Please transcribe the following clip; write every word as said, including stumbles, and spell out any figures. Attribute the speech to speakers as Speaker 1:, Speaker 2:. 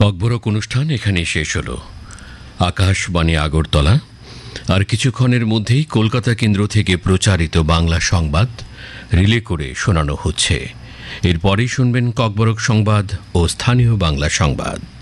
Speaker 1: ককবরক অনুষ্ঠান এখানে শেষ হলো। আকাশবাণী আগরতলা আর কিছুক্ষণের মধ্যেই কলকাতা কেন্দ্র থেকে প্রচারিত বাংলা সংবাদ রিলে করে শোনানো হচ্ছে। এরপরেই শুনবেন ককবরক সংবাদ ও স্থানীয় বাংলা সংবাদ।